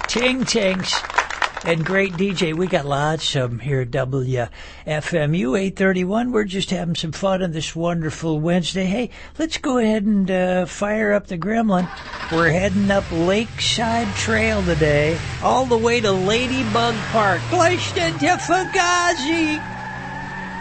Ting Tings and great DJ. We got lots of them here at WFMU 831. We're just having some fun on this wonderful Wednesday. Hey, let's go ahead and fire up the Gremlin. We're heading up Lakeside Trail today, all the way to Ladybug Park. Gleich to Fugazi.